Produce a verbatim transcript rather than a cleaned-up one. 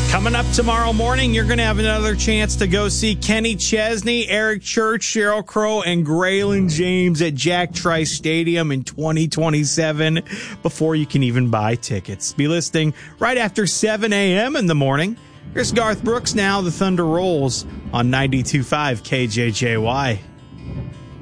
Coming up tomorrow morning, you're going to have another chance to go see Kenny Chesney, Eric Church, Sheryl Crow, and Graylin James at Jack Trice Stadium in twenty twenty-seven before you can even buy tickets. Be listening right after seven a.m. in the morning. Here's Garth Brooks now. The Thunder rolls on ninety-two point five K J J Y.